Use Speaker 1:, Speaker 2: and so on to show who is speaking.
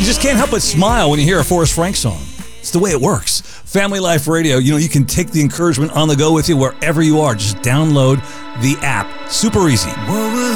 Speaker 1: just can't help but smile when you hear a Forrest Frank song. It's the way it works. Family Life Radio, you can take the encouragement on the go with you wherever you are. Just download the app. Super easy.